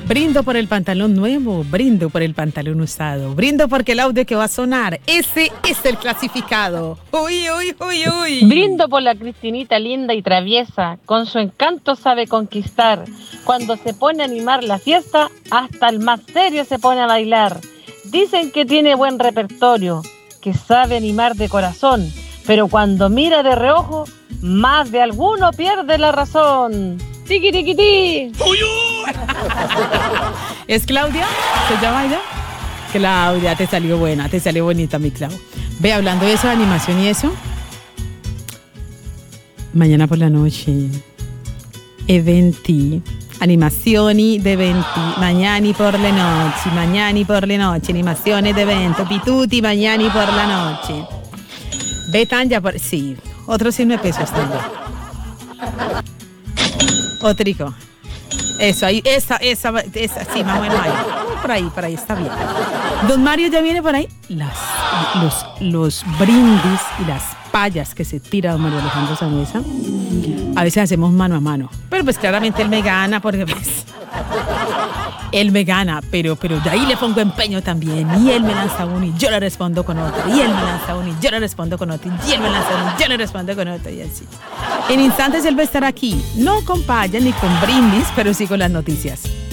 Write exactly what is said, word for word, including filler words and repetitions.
Brindo por el pantalón nuevo, brindo por el pantalón usado, brindo porque el audio que va a sonar, ese es el clasificado. Uy, uy, uy, uy. Brindo por la Cristinita linda y traviesa, con su encanto sabe conquistar. Cuando se pone a animar la fiesta, hasta el más serio se pone a bailar. Dicen que tiene buen repertorio, que sabe animar de corazón, pero cuando mira de reojo, más de alguno pierde la razón. ¡Tiqui, tiqui, ti! ¿Es Claudia? ¿Se llama ella? Claudia, te salió buena, te salió bonita, mi Clau. Ve, hablando de eso, de animación y eso, mañana por la noche, eventi, animazioni de eventi, mañana por la noche, mañana por la noche, animaciones de evento, pituti, mañana por la noche. Ve, Tanya, por... sí, otros cien pesos, Tanya. Otrico. Eso, ahí, esa, esa, esa, sí, más bueno ahí. Por ahí, por ahí, está bien. Don Mario ya viene por ahí. Las, los, los brindis y las payas que se tira don Mario Alejandro Sanhueza. A veces hacemos mano a mano. Pero pues claramente él me gana porque pues... Él me gana, pero, pero de ahí le pongo empeño también. Y él me lanza uno y yo le respondo con otro. Y él me lanza uno y yo le respondo con otro. Y él me lanza uno y yo le respondo con otro. Y así. En instantes él va a estar aquí. No con payas ni con brindis, pero sí con las noticias.